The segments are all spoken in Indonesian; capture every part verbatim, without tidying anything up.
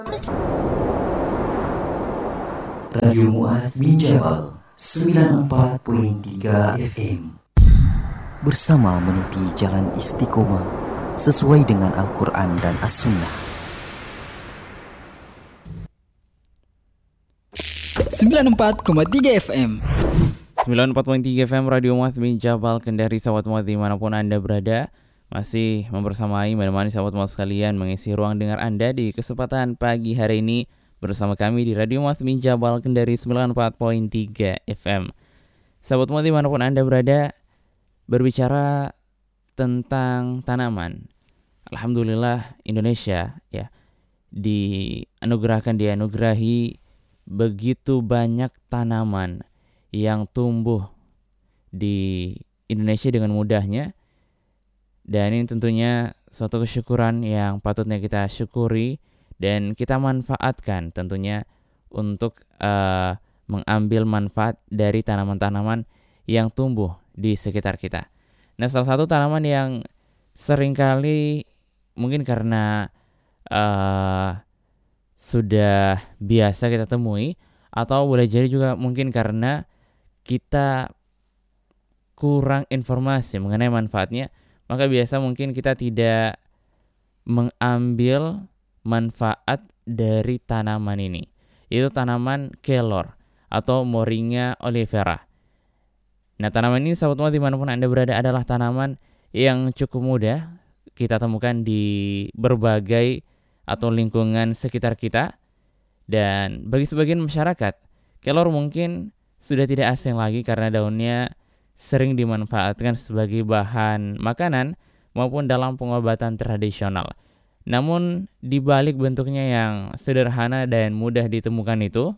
Radio Mu'adz bin Jabal sembilan puluh empat koma tiga F M bersama meniti jalan istiqomah sesuai dengan Al-Quran dan As-Sunnah. sembilan puluh empat koma tiga F M sembilan puluh empat koma tiga F M Radio Mu'adz bin Jabal Kendari. Sahabat Mu'adz dimanapun Anda berada, masih membersamai menemani sahabat Mu'adz sekalian mengisi ruang dengar Anda di kesempatan pagi hari ini bersama kami di Radio Mu'adz bin Jabal Kendari sembilan puluh empat koma tiga F M. Sahabat Mu'adz dimanapun Anda berada, berbicara tentang tanaman. Alhamdulillah Indonesia ya dianugerahkan dianugerahi begitu banyak tanaman yang tumbuh di Indonesia dengan mudahnya. Dan ini tentunya suatu kesyukuran yang patutnya kita syukuri dan kita manfaatkan tentunya untuk uh, mengambil manfaat dari tanaman-tanaman yang tumbuh di sekitar kita. Nah, salah satu tanaman yang seringkali mungkin karena uh, sudah biasa kita temui, atau boleh jadi juga mungkin karena kita kurang informasi mengenai manfaatnya, maka biasa mungkin kita tidak mengambil manfaat dari tanaman ini. Itu tanaman kelor atau Moringa oleifera. Nah, tanaman ini sahabat Mu'adz dimanapun Anda berada adalah tanaman yang cukup mudah kita temukan di berbagai atau lingkungan sekitar kita. Dan bagi sebagian masyarakat, kelor mungkin sudah tidak asing lagi karena daunnya sering dimanfaatkan sebagai bahan makanan maupun dalam pengobatan tradisional. Namun di balik bentuknya yang sederhana dan mudah ditemukan itu,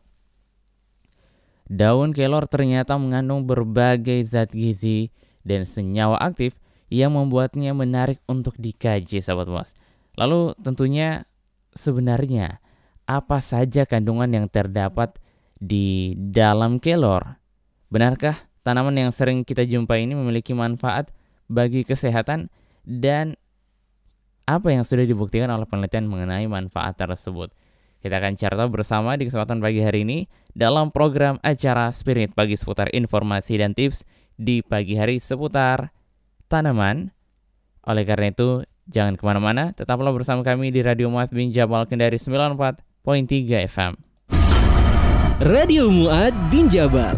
daun kelor ternyata mengandung berbagai zat gizi dan senyawa aktif yang membuatnya menarik untuk dikaji, sahabat Mu'adz. Lalu tentunya sebenarnya apa saja kandungan yang terdapat di dalam kelor? Benarkah tanaman yang sering kita jumpai ini memiliki manfaat bagi kesehatan, dan apa yang sudah dibuktikan oleh penelitian mengenai manfaat tersebut? Kita akan cari tahu bersama di kesempatan pagi hari ini dalam program acara Spirit Pagi seputar informasi dan tips di pagi hari seputar tanaman. Oleh karena itu, jangan kemana-mana, tetaplah bersama kami di Radio Mu'adz bin Jabal Kendari sembilan puluh empat koma tiga F M. Radio Mu'adz bin Jabal.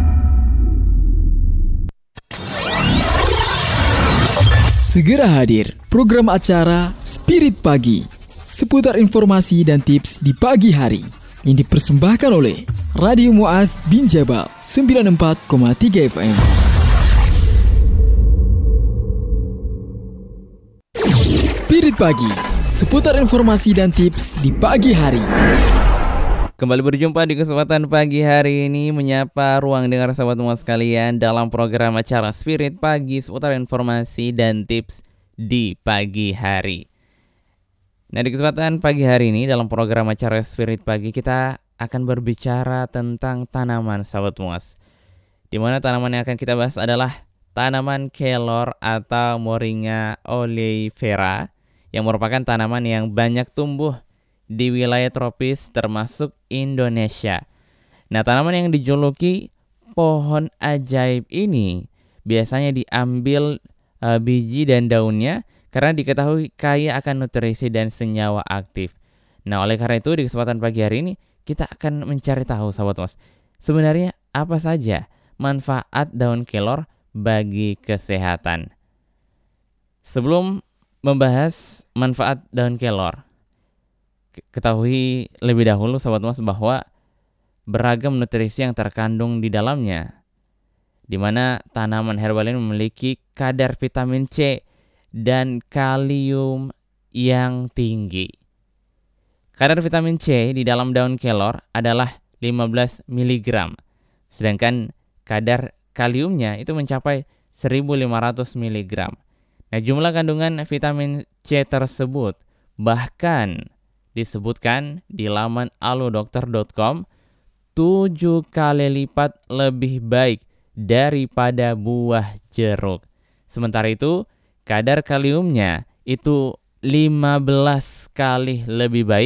Segera hadir program acara Spirit Pagi seputar informasi dan tips di pagi hari yang dipersembahkan oleh Radio Mu'adz bin Jabal sembilan puluh empat koma tiga F M. Spirit Pagi seputar informasi dan tips di pagi hari. Kembali berjumpa di kesempatan pagi hari ini menyapa ruang dengar sahabat Mu'adz sekalian dalam program acara Spirit Pagi seputar informasi dan tips di pagi hari. Nah, di kesempatan pagi hari ini dalam program acara Spirit Pagi kita akan berbicara tentang tanaman sahabat Mu'adz. Di mana tanaman yang akan kita bahas adalah tanaman kelor atau Moringa oleifera yang merupakan tanaman yang banyak tumbuh di wilayah tropis termasuk Indonesia. Nah, tanaman yang dijuluki pohon ajaib ini biasanya diambil uh, biji dan daunnya karena diketahui kaya akan nutrisi dan senyawa aktif. Nah, oleh karena itu di kesempatan pagi hari ini kita akan mencari tahu sahabat Mu'adz, sebenarnya apa saja manfaat daun kelor bagi kesehatan. Sebelum membahas manfaat daun kelor, ketahui lebih dahulu sahabat Mu'adz bahwa beragam nutrisi yang terkandung di dalamnya, di mana tanaman herbal ini memiliki kadar vitamin C dan kalium yang tinggi. Kadar vitamin C di dalam daun kelor adalah lima belas miligram, sedangkan kadar kaliumnya itu mencapai seribu lima ratus miligram. Nah, jumlah kandungan vitamin C tersebut bahkan disebutkan di laman alodokter dot com tujuh kali lipat lebih baik daripada buah jeruk. Sementara itu, kadar kaliumnya itu lima belas kali lebih baik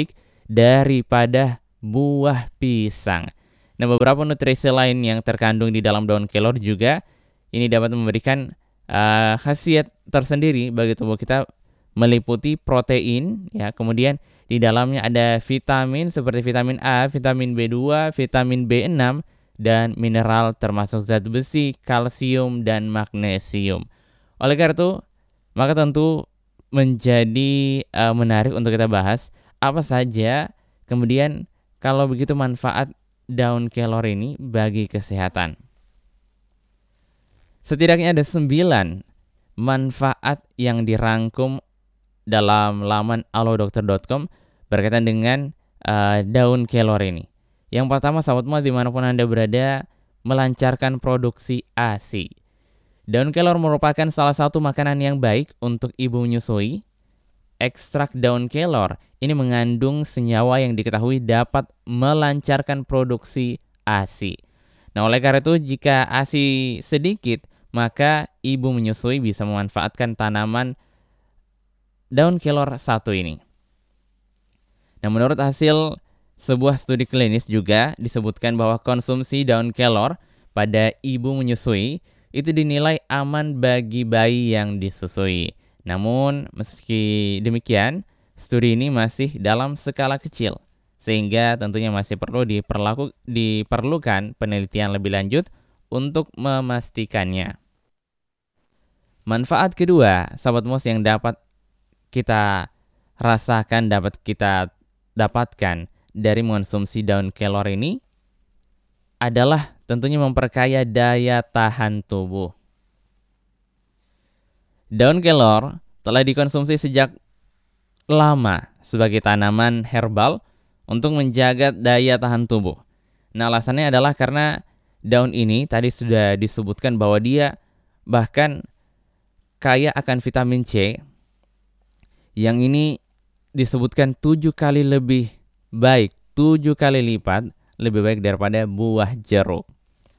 daripada buah pisang. Nah, beberapa nutrisi lain yang terkandung di daun daun kelor juga ini dapat memberikan uh, khasiat tersendiri bagi tubuh kita, meliputi protein, ya. Kemudian di dalamnya ada vitamin seperti vitamin A, vitamin B dua, vitamin B enam, dan mineral termasuk zat besi, kalsium, dan magnesium. Oleh karena itu, maka tentu menjadi uh, menarik untuk kita bahas apa saja kemudian kalau begitu manfaat daun kelor ini bagi kesehatan. Setidaknya ada sembilan manfaat yang dirangkum dalam laman alodokter dot com berkaitan dengan uh, daun kelor ini. Yang pertama, sahabat muat dimanapun Anda berada, melancarkan produksi A S I. Daun kelor merupakan salah satu makanan yang baik untuk ibu menyusui. Ekstrak daun kelor ini mengandung senyawa yang diketahui dapat melancarkan produksi A S I. Nah, oleh karena itu jika A S I sedikit, maka ibu menyusui bisa memanfaatkan tanaman daun kelor satu ini. Nah, menurut hasil sebuah studi klinis juga disebutkan bahwa konsumsi daun kelor pada ibu menyusui itu dinilai aman bagi bayi yang disusui. Namun, meski demikian, studi ini masih dalam skala kecil, sehingga tentunya masih perlu diperlaku, diperlukan penelitian lebih lanjut untuk memastikannya. Manfaat kedua, sahabat mos, yang dapat kita rasakan, dapat kita dapatkan dari mengonsumsi daun kelor ini adalah tentunya memperkaya daya tahan tubuh. Daun kelor telah dikonsumsi sejak lama sebagai tanaman herbal untuk menjaga daya tahan tubuh. Nah, alasannya adalah karena daun ini tadi sudah disebutkan bahwa dia bahkan kaya akan vitamin C, yang ini disebutkan tujuh kali lebih baik, tujuh kali lipat lebih baik daripada buah jeruk.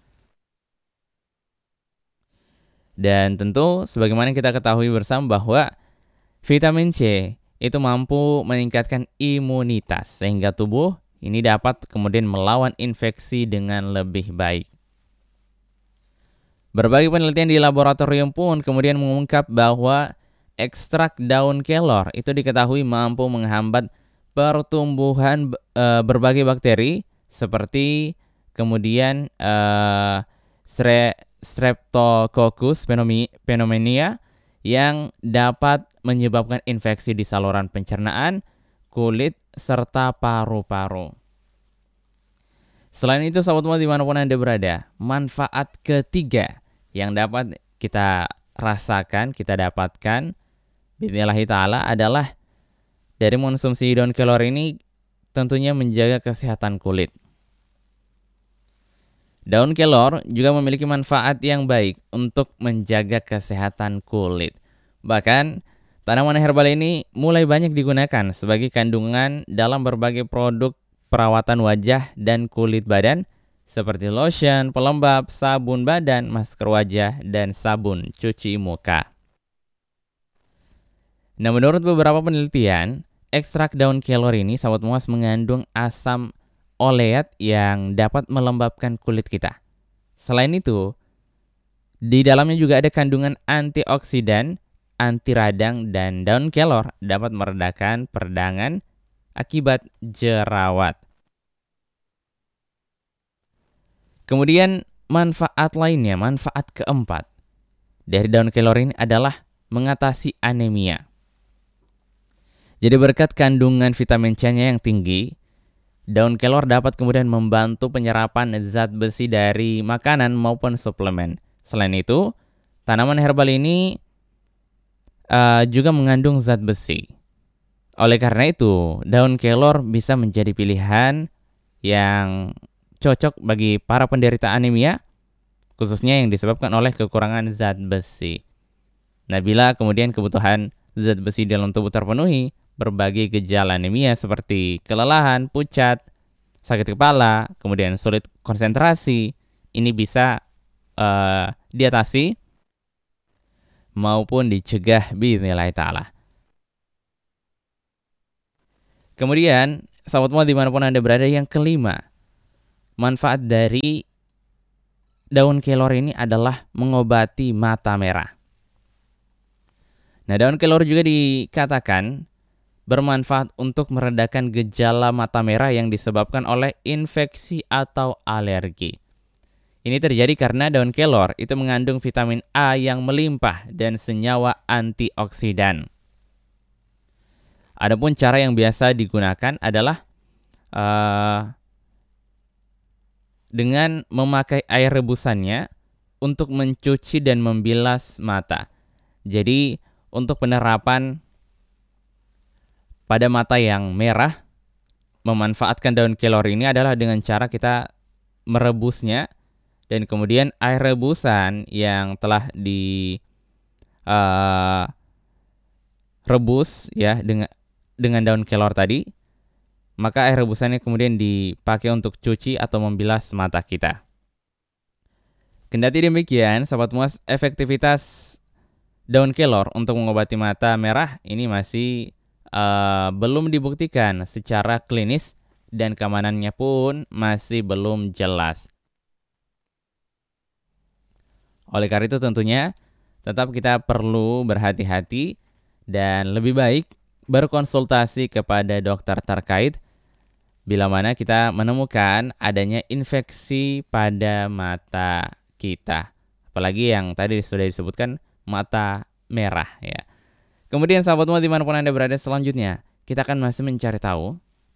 Dan tentu sebagaimana kita ketahui bersama bahwa vitamin C itu mampu meningkatkan imunitas sehingga tubuh ini dapat kemudian melawan infeksi dengan lebih baik. Berbagai penelitian di laboratorium pun kemudian mengungkap bahwa ekstrak daun kelor itu diketahui mampu menghambat pertumbuhan e, berbagai bakteri seperti kemudian e, stre Streptococcus pneumoniae yang dapat menyebabkan infeksi di saluran pencernaan, kulit, serta paru-paru. Selain itu, sahabat muat dimanapun Anda berada, manfaat ketiga yang dapat kita rasakan, kita dapatkan bismillahi ta'ala adalah dari mengonsumsi daun kelor ini tentunya menjaga kesehatan kulit. Daun kelor juga memiliki manfaat yang baik untuk menjaga kesehatan kulit. Bahkan, tanaman herbal ini mulai banyak digunakan sebagai kandungan dalam berbagai produk perawatan wajah dan kulit badan seperti lotion, pelembab, sabun badan, masker wajah, dan sabun cuci muka. Nah, menurut beberapa penelitian, ekstrak daun kelor ini, sahabat muas, mengandung asam oleat yang dapat melembabkan kulit kita. Selain itu, di dalamnya juga ada kandungan antioksidan, anti radang, dan daun kelor dapat meredakan peradangan akibat jerawat. Kemudian manfaat lainnya, manfaat keempat dari daun kelor ini adalah mengatasi anemia. Jadi berkat kandungan vitamin C-nya yang tinggi, daun kelor dapat kemudian membantu penyerapan zat besi dari makanan maupun suplemen. Selain itu, tanaman herbal ini uh, juga mengandung zat besi. Oleh karena itu, daun kelor bisa menjadi pilihan yang cocok bagi para penderita anemia, khususnya yang disebabkan oleh kekurangan zat besi. Nah, bila kemudian kebutuhan zat besi dalam tubuh terpenuhi, berbagai gejala anemia seperti kelelahan, pucat, sakit kepala, kemudian sulit konsentrasi, ini bisa uh, diatasi maupun dicegah biidznillah ta'ala. Kemudian sahabat Mu'adz dimanapun Anda berada, yang kelima, manfaat dari daun kelor ini adalah mengobati mata merah. Nah, daun kelor juga dikatakan bermanfaat untuk meredakan gejala mata merah yang disebabkan oleh infeksi atau alergi. Ini terjadi karena daun kelor itu mengandung vitamin A yang melimpah dan senyawa antioksidan. Adapun cara yang biasa digunakan adalah uh, dengan memakai air rebusannya untuk mencuci dan membilas mata. Jadi untuk penerapan pada mata yang merah, memanfaatkan daun kelor ini adalah dengan cara kita merebusnya, dan kemudian air rebusan yang telah di uh, rebus ya dengan dengan daun kelor tadi, maka air rebusannya kemudian dipakai untuk cuci atau membilas mata kita. Kendati demikian, sahabat Mu'adz, efektivitas daun kelor untuk mengobati mata merah ini masih uh, belum dibuktikan secara klinis dan keamanannya pun masih belum jelas. Oleh karena itu tentunya tetap kita perlu berhati-hati dan lebih baik berkonsultasi kepada dokter terkait bila mana kita menemukan adanya infeksi pada mata kita. Apalagi yang tadi sudah disebutkan mata merah ya. Kemudian sahabat Mu'adz dimanapun Anda berada, selanjutnya kita akan masih mencari tahu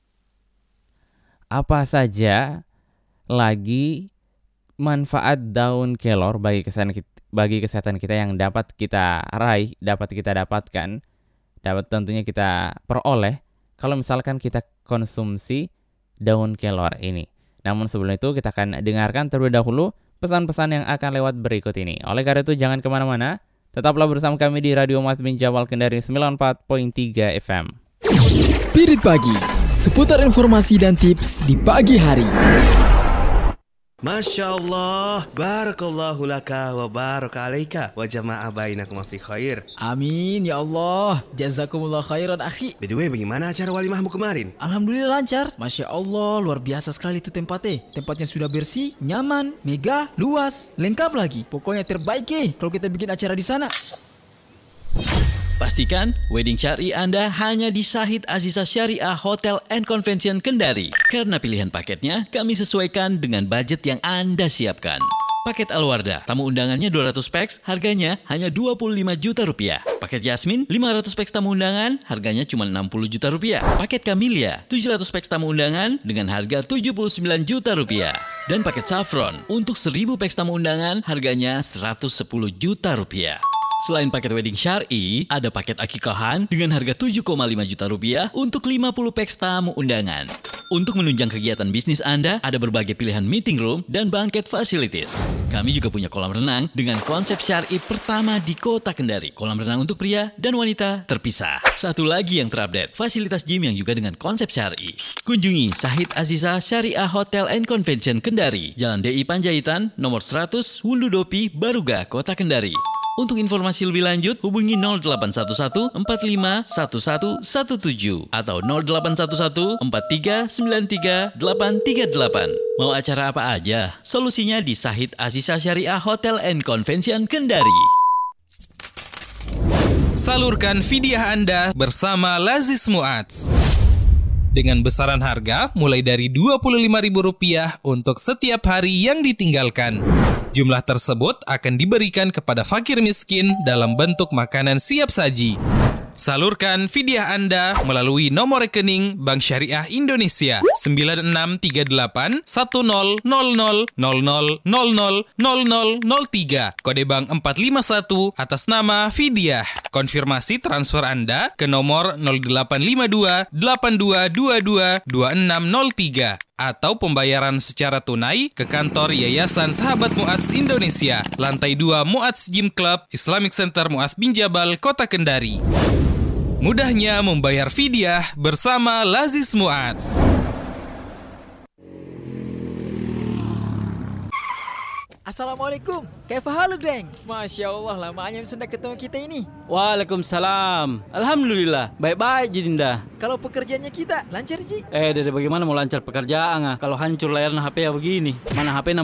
apa saja lagi manfaat daun kelor bagi kesehatan kita, bagi kesehatan kita yang dapat kita raih, dapat kita dapatkan, dapat tentunya kita peroleh kalau misalkan kita konsumsi daun kelor ini. Namun sebelum itu kita akan dengarkan terlebih dahulu pesan-pesan yang akan lewat berikut ini. Oleh karena itu jangan kemana-mana, tetaplah bersama kami di Radio Mu'adz bin Jabal Kendari sembilan puluh empat koma tiga F M. Spirit Pagi, seputar informasi dan tips di pagi hari. Masya Allah, barakallahu laka wa baraka alaika wa jama'a bainakum fi khair. Amin ya Allah, jazakumullah khairan akhi. By the way, bagaimana acara walimahmu kemarin? Alhamdulillah lancar. Masya Allah, luar biasa sekali itu tempatnya. Tempatnya sudah bersih, nyaman, megah, luas, lengkap lagi. Pokoknya terbaik eh kalau kita bikin acara di sana. Pastikan wedding syari Anda hanya di Sahid Azizah Syariah Hotel and Convention Kendari. Karena pilihan paketnya kami sesuaikan dengan budget yang Anda siapkan. Paket Alwarda, tamu undangannya dua ratus peks, harganya hanya dua puluh lima juta rupiah. Paket Yasmin, lima ratus peks tamu undangan, harganya cuma enam puluh juta rupiah. Paket Camellia, tujuh ratus peks tamu undangan dengan harga tujuh puluh sembilan juta rupiah. Dan paket Saffron, untuk seribu peks tamu undangan, harganya seratus sepuluh juta rupiah. Selain paket wedding syar'i, ada paket akikahan dengan harga tujuh koma lima juta rupiah untuk lima puluh peks tamu undangan. Untuk menunjang kegiatan bisnis Anda, ada berbagai pilihan meeting room dan banquet facilities. Kami juga punya kolam renang dengan konsep syar'i pertama di Kota Kendari. Kolam renang untuk pria dan wanita terpisah. Satu lagi yang terupdate, fasilitas gym yang juga dengan konsep syar'i. Kunjungi Sahid Azizah Syariah Hotel and Convention Kendari, Jalan D I Panjaitan, nomor seratus, Wundu Dopi, Baruga, Kota Kendari. Untuk informasi lebih lanjut, hubungi nol delapan satu satu empat lima satu satu satu tujuh atau nol delapan satu satu empat tiga sembilan tiga delapan tiga delapan. Mau acara apa aja? Solusinya di Sahid Azizah Syariah Hotel and Convention Kendari. Salurkan fidyah Anda bersama Lazis Mu'adz. Dengan besaran harga mulai dari dua puluh lima ribu rupiah untuk setiap hari yang ditinggalkan. Jumlah tersebut akan diberikan kepada fakir miskin dalam bentuk makanan siap saji. Salurkan fidyah Anda melalui nomor rekening Bank Syariah Indonesia sembilan enam tiga delapan satu nol nol nol nol nol nol nol nol nol nol tiga, kode bank empat lima satu atas nama Fidyah. Konfirmasi transfer Anda ke nomor nol delapan lima dua delapan dua dua dua dua enam nol tiga atau pembayaran secara tunai ke kantor Yayasan Sahabat Mu'adz Indonesia, lantai dua Mu'adz Gym Club, Islamic Center Mu'adz bin Jabal, Kota Kendari. Mudahnya membayar fidyah bersama Lazis Mu'adz. Assalamualaikum. Kaifa haluk, Deng? Masya Allah, lamanya sudah ketemu kita ini. Waalaikumsalam. Alhamdulillah, baik-baik Jidinda. Kalau pekerjaannya kita lancar, Ji? Eh, Dede, bagaimana mau lancar pekerjaan ah? Kalau hancur layarnya H P ya begini. Mana H P